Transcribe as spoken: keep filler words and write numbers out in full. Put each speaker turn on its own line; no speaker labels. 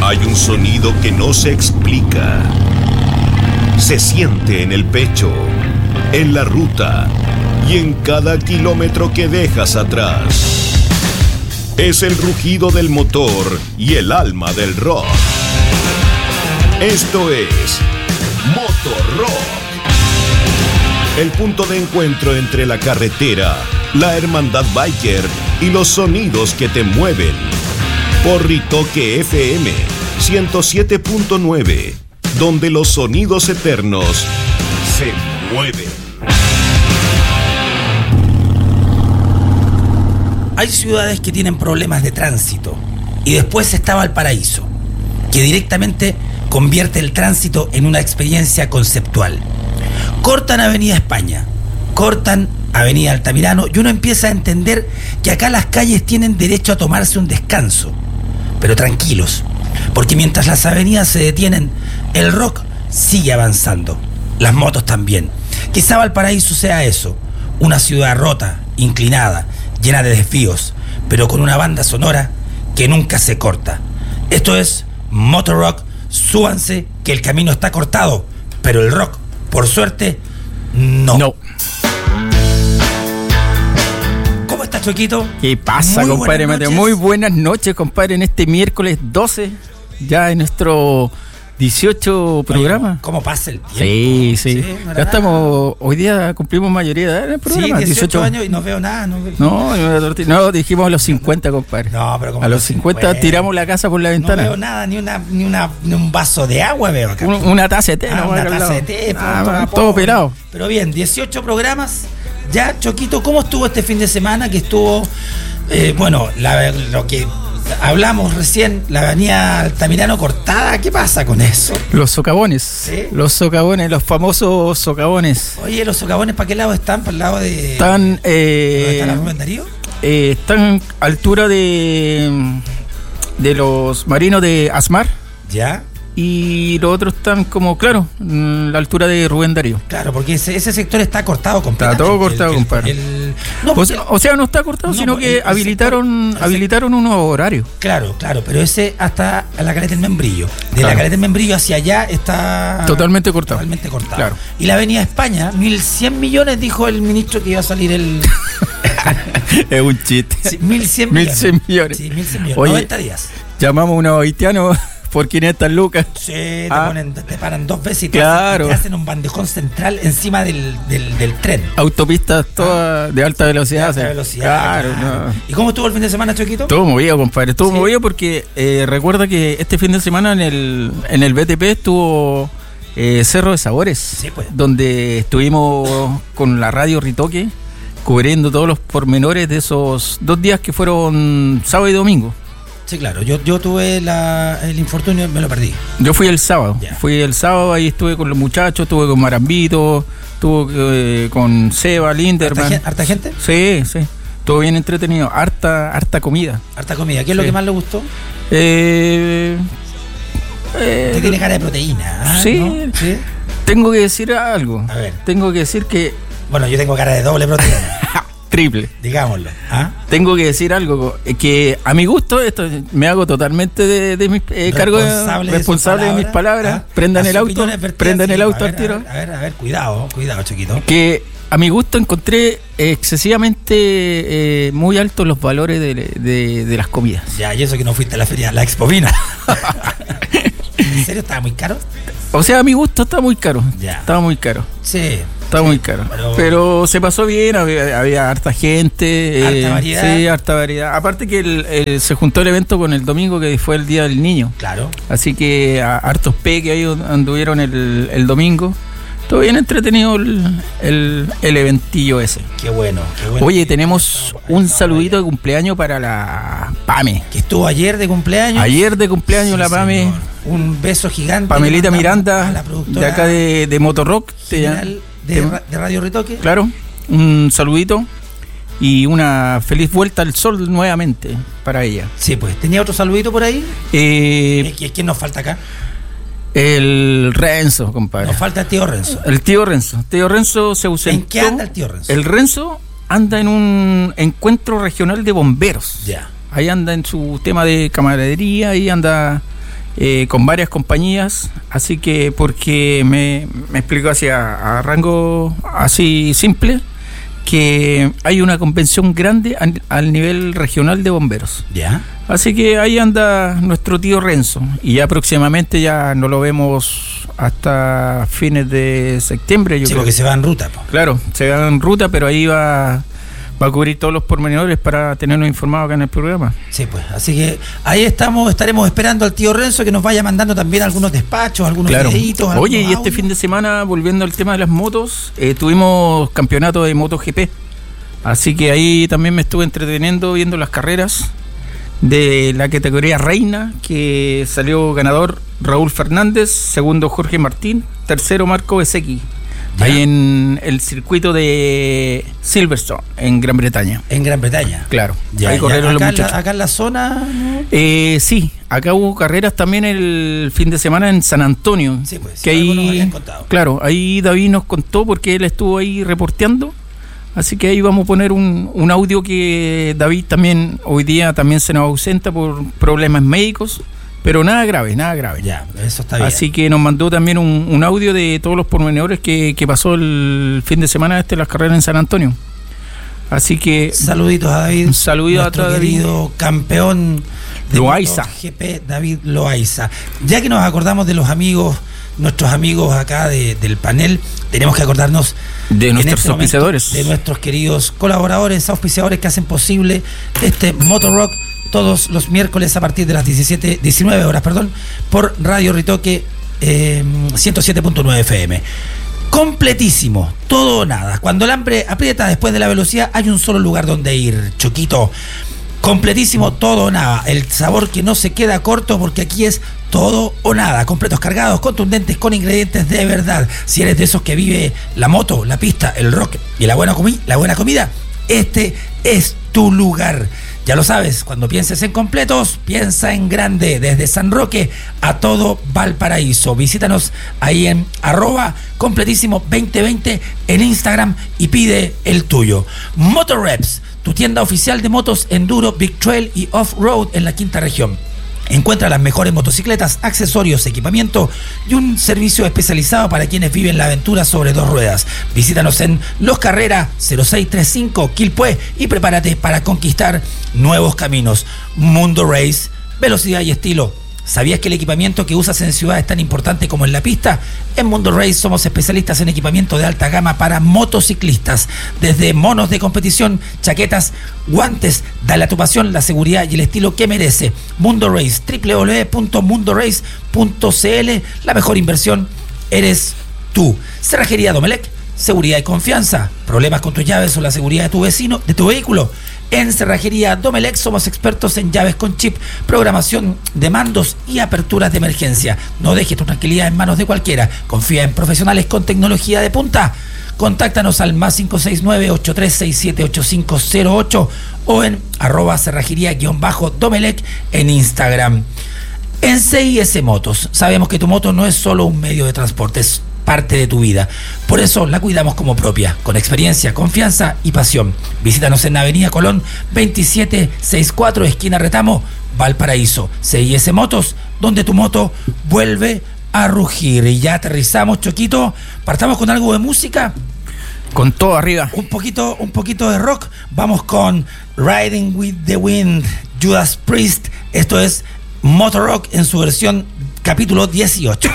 Hay un sonido que no se explica. Se siente en el pecho, en la ruta y en cada kilómetro que dejas atrás. Es el rugido del motor y el alma del rock. Esto es Motorrock. El punto de encuentro entre la carretera, la hermandad biker y los sonidos que te mueven. Por Ritoque F M ciento siete punto nueve, donde los sonidos eternos se mueven.
Hay ciudades que tienen problemas de tránsito y después está Valparaíso, que directamente convierte el tránsito en una experiencia conceptual. Cortan Avenida España, cortan Avenida Altamirano y uno empieza a entender que acá las calles tienen derecho a tomarse un descanso, pero tranquilos, porque mientras las avenidas se detienen, el rock sigue avanzando, las motos también. Quizá Valparaíso sea eso, una ciudad rota, inclinada, llena de desvíos, pero con una banda sonora que nunca se corta. Esto es Motorrock. Súbanse que el camino está cortado, pero el rock, por suerte, no.
No.
¿Cómo está, Choquito?
¿Qué pasa,
Muy
compadre
buenas
Mateo?
noches.
Muy buenas noches, compadre, en este miércoles doce, ya en nuestro dieciocho programa.
Oye, ¿cómo pasa el tiempo?
Sí, sí.
Sí, no era
ya estamos,
nada.
hoy día cumplimos mayoría de edad en el programa.
Sí, dieciocho años y no veo nada. No, veo...
No, no, dijimos a los cincuenta, compadre.
No, pero como
a los cincuenta, cincuenta tiramos la casa por la ventana.
No veo nada, ni una, ni una, ni un vaso de agua veo acá.
Un, una taza de té,
Ah,
no,
una
acá al
taza de
lado.
té,
Ah,
todo,
todo,
todo.
pelado.
Pero bien, dieciocho programas. Ya, Choquito, ¿cómo estuvo este fin de semana? Que estuvo, eh, bueno, la, lo que hablamos recién, la avenida Altamirano cortada. ¿Qué pasa con eso?
Los socavones.
¿Sí?
Los socavones, los famosos socavones.
Oye, ¿los socavones para qué lado están? ¿Para el lado de...?
Están, eh,
¿Dónde está la Rubén Darío?
eh, están a altura de, de los marinos de Asmar.
Ya.
Y los otros están como, claro, mm, la altura de Rubén Darío.
Claro, porque ese, ese sector está cortado completamente.
Está todo cortado,
El- el-
compadre.
el- no,
O
porque-
sea, o sea, no está cortado,
No,
sino
el-
que
el
habilitaron
sector- el
habilitaron unos horarios.
Claro, claro, pero ese hasta la Caleta del Membrillo. De
Claro.
la Caleta del Membrillo hacia allá está...
Totalmente cortado.
Totalmente cortado.
Claro.
Y la avenida España, mil cien millones, dijo el ministro que iba a salir el...
Es un chiste.
Sí, mil cien
Mil
millones.
cien millones.
Sí, mil cien millones.
Oye,
noventa días.
Llamamos a unos haitianos por quinientas lucas.
Sí, te,
Ah.
ponen, te paran dos veces y te,
Claro.
hacen, te hacen un bandejón central encima del, del, del tren.
Autopistas todas de alta velocidad.
De alta
sí.
velocidad,
Claro,
claro.
no.
¿Y cómo estuvo el fin de semana, Choquito?
Estuvo movido, compadre. Estuvo
Sí.
movido porque eh, recuerda que este fin de semana en el, en el B T P estuvo eh, Cerro de Sabores,
Sí, pues.
donde estuvimos con la radio Ritoque cubriendo todos los pormenores de esos dos días que fueron sábado y domingo.
Sí, claro. Yo, yo tuve la, el infortunio y me lo perdí.
Yo fui el sábado,
Ya.
fui el sábado, ahí estuve con los muchachos, estuve con Marambito, estuve eh, con Seba,
¿Harta,
Linderman.
gen- harta gente?
Sí, sí. Estuvo bien entretenido, harta, harta comida.
Harta comida. ¿Qué es lo
Sí.
que más le gustó?
Eh, eh,
Usted tiene cara de proteína. ¿ah?
sí.
¿No? Sí.
Tengo que decir algo.
A ver.
Tengo que decir que
Bueno, yo tengo cara de doble proteína.
triple.
Digámoslo. ¿Ah?
Tengo que decir algo eh, que a mi gusto esto me hago totalmente de, de mi eh, cargo de-
Responsable de
responsable de,
sus
mis palabras.
¿ah?
Prendan
Las
el auto,
opiniones vertidas,
prendan el
sí.
auto
A
al
ver,
tiro.
A ver, a ver, a ver, cuidado, cuidado, chiquito.
Que a mi gusto encontré excesivamente eh, muy altos los valores de, de- de las comidas.
Ya, y eso que no fuiste a la feria, la Expovina. ¿En serio estaba muy caro?
O sea, a mi gusto está muy caro.
Ya.
Estaba muy caro.
Sí.
Está muy caro.
pero-
Pero, se pasó bien, había, había harta gente.
Harta
eh,
variedad.
Sí, harta variedad. Aparte que el- el- se juntó el evento con el domingo, que fue el Día del Niño.
Claro.
Así que a, hartos peques ahí anduvieron el, el domingo. Todo bien entretenido el, el, el eventillo ese.
Qué bueno, qué bueno.
Oye, tenemos un saludito de cumpleaños para la Pame.
Que estuvo ayer de cumpleaños.
Ayer de cumpleaños
Sí,
la Pame.
señor. Un beso gigante.
Pamelita
le mandamos
Miranda,
a la
de
productora
acá de, de Motorrock. te llama-
general de,
te-
ra- de Radio Ritoque.
Claro, un saludito y una feliz vuelta al sol nuevamente para ella.
Sí, pues. ¿Tenía otro saludito por ahí?
Eh,
¿Qui- ¿Quién nos falta acá?
el Renzo, compadre.
Nos falta el tío Renzo.
El tío Renzo. Tío Renzo se ausentó.
¿En qué anda el tío Renzo?
El Renzo anda en un encuentro regional de bomberos.
Ya.
Ahí anda en su tema de camaradería, ahí anda eh, con varias compañías, así que porque me, me explico así a, a rango así simple, que hay una convención grande al, al nivel regional de bomberos.
Ya.
Así que ahí anda nuestro tío Renzo, y ya próximamente ya no lo vemos hasta fines de septiembre, yo
Sí,
creo.
porque se va en ruta, po.
Claro, se va en ruta, pero ahí va, va a cubrir todos los pormenores para tenernos informados acá en el programa.
Sí, pues, así que ahí estamos, estaremos esperando al tío Renzo que nos vaya mandando también algunos despachos, algunos
Claro.
videitos.
Oye, y
algunos
este
audios.
fin de semana, volviendo al tema de las motos, eh, tuvimos campeonato de MotoGP. Así que ahí también me estuve entreteniendo viendo las carreras de la categoría reina, que salió ganador Raúl Fernández, segundo Jorge Martín, tercero Marco Bezzecchi, ahí en el circuito de Silverstone, en Gran Bretaña.
En Gran Bretaña.
Claro,
Ya,
ahí
ya.
corrieron los
Acá, en la,
muchachos.
acá en la zona, ¿no?
Eh, sí, acá hubo carreras también el fin de semana en San Antonio.
Sí, pues,
que
sí, algo nos
ahí,
habían contado.
claro, ahí David nos contó porque él estuvo ahí reporteando. Así que ahí vamos a poner un, un audio que David también hoy día también se nos ausenta por problemas médicos, pero nada grave, nada grave.
Ya, eso está bien.
Así que nos mandó también un, un audio de todos los pormenores que, que pasó el fin de semana este las carreras en San Antonio. Así que
Saluditos a David.
Un saludito
nuestro
a David.
querido campeón de
Loaiza.
MotoGP, David Loaiza. Ya que nos acordamos de los amigos, nuestros amigos acá de, del panel, tenemos que acordarnos
de
en
nuestros
este momento
auspiciadores.
de nuestros queridos colaboradores, auspiciadores que hacen posible este Motorrock todos los miércoles a partir de las diecisiete, diecinueve horas, perdón, por Radio Ritoque eh, ciento siete punto nueve F M. Completísimo, todo o nada. Cuando el hambre aprieta después de la velocidad, hay un solo lugar donde ir, Choquito. Completísimo, todo o nada. El sabor que no se queda corto, porque aquí es todo o nada. Completos cargados, contundentes, con ingredientes de verdad. Si eres de esos que vive la moto, la pista, el rock y la buena, comi- la buena comida, este es tu lugar. Ya lo sabes, cuando pienses en completos, piensa en grande, desde San Roque a todo Valparaíso. Visítanos ahí en arroba completísimo veinte veinte en Instagram y pide el tuyo. Motorreps, tu tienda oficial de motos enduro, big trail y off-road en la quinta región. Encuentra las mejores motocicletas, accesorios, equipamiento y un servicio especializado para quienes viven la aventura sobre dos ruedas. Visítanos en Los Carrera cero seis treinta y cinco Quilpué y prepárate para conquistar nuevos caminos. Mundo Race, velocidad y estilo. ¿Sabías que el equipamiento que usas en ciudad es tan importante como en la pista? En Mundo Race somos especialistas en equipamiento de alta gama para motociclistas. Desde monos de competición, chaquetas, guantes, dale a tu pasión la seguridad y el estilo que merece. Mundo Race, doble u doble u doble u punto mundo race punto c l. La mejor inversión eres tú. Cerrajería Domelec, seguridad y confianza. ¿Problemas con tus llaves o la seguridad de tu vecino, de tu vehículo? En Cerrajería Domelec somos expertos en llaves con chip, programación de mandos y aperturas de emergencia. No dejes tu tranquilidad en manos de cualquiera. Confía en profesionales con tecnología de punta. Contáctanos al más cinco seis nueve, ocho tres seis siete, ocho cinco cero ocho o en arroba cerrajería-domelec en Instagram. En C I S Motos, sabemos que tu moto no es solo un medio de transporte, es parte de tu vida. Por eso la cuidamos como propia, con experiencia, confianza y pasión. Visítanos en Avenida Colón veintisiete sesenta y cuatro, esquina Retamo, Valparaíso. C I S Motos, donde tu moto vuelve a rugir. Y ya aterrizamos, Choquito. Partamos con algo de música.
Con todo arriba.
Un poquito, un poquito de rock. Vamos con Riding with the Wind, Judas Priest. Esto es Motorrock en su versión capítulo dieciocho.